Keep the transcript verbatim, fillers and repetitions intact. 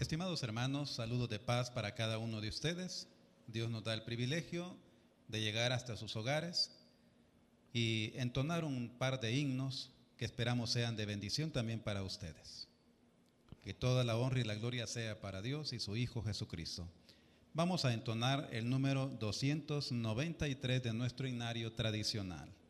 Estimados hermanos, saludos de paz para cada uno de ustedes. Dios nos da el privilegio de llegar hasta sus hogares y entonar un par de himnos que esperamos sean de bendición también para ustedes. Que toda la honra y la gloria sea para Dios y su Hijo Jesucristo. Vamos a entonar el número doscientos noventa y tres de nuestro himnario tradicional.